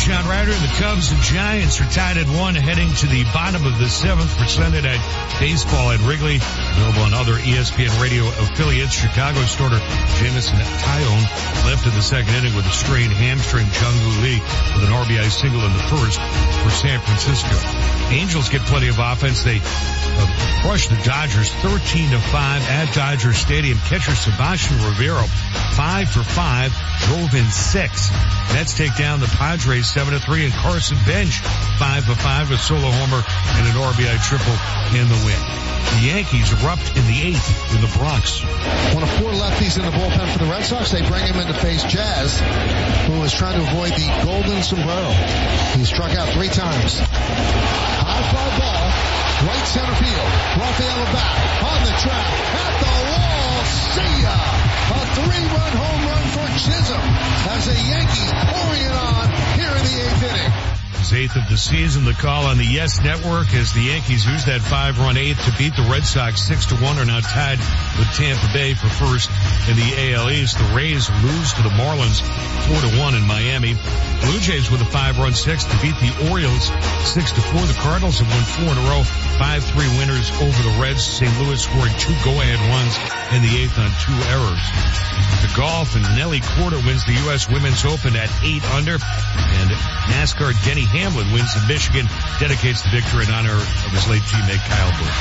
John Ryder. The Cubs and Giants are tied at 1 heading to the bottom of the 7th for Sunday Night Baseball at Wrigley. Available on other ESPN radio affiliates. Chicago starter Jameson Taillon left in the second inning with a strained hamstring. Jung-Woo Lee with an RBI single in the first for San Francisco. Angels get plenty of offense. They crushed the Dodgers 13-5 at Dodger Stadium. Catcher Sebastian Rivero 5 for 5, drove in 6. Mets take down the Padres 7-3, and Carson Bench 5 for 5, a solo homer and an RBI triple in the win. The Yankees erupt in the 8th in the Bronx. One of 4 lefties in the bullpen for the Red Sox. They bring him in to face Jazz, who was trying to avoid the golden sombrero. He struck out 3 times. High fly ball, right center field. Rafael back on the track at the wall. See ya! A 3-run home run for Chisholm as the Yankees pouring it on here in the 8th inning. It's 8th of the season. The call on the Yes Network as the Yankees use that 5-run 8th to beat the Red Sox 6-1, are now tied with Tampa Bay for first in the AL East. The Rays lose to the Marlins 4-1 in Miami. Blue Jays with a 5-run 6 to beat the Orioles 6-4. The Cardinals have won 4 in a row, 5-3 winners over the Reds. St. Louis scoring 2 go-ahead runs in the 8th on 2 errors. The golf, and Nelly Korda wins the U.S. Women's Open at 8 under, and NASCAR Denny Hamlin wins in Michigan, dedicates the victory in honor of his late teammate Kyle Busch.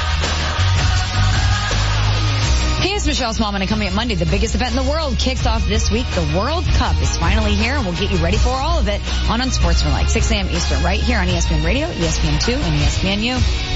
Hey, it's Michelle Smallman, and coming up Monday, the biggest event in the world kicks off this week. The World Cup is finally here, and we'll get you ready for all of it on Unsportsmanlike, 6 a.m. Eastern, right here on ESPN Radio, ESPN2, and ESPNU.